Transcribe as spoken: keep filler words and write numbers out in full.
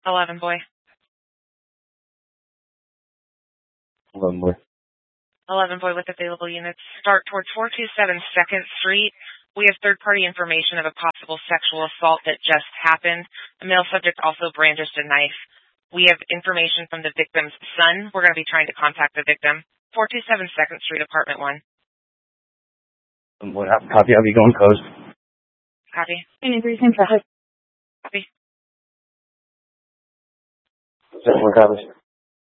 eleven boy. eleven boy. eleven boy with available units. Start towards four two seven second Street. We have third-party information of a possible sexual assault that just happened. The male subject also brandished a knife. We have information from the victim's son. We're going to be trying to contact the victim. four two seven second Street, Apartment one. What happened? Copy. I'll be going coast. Copy. Increasing traffic. Copy. What happens?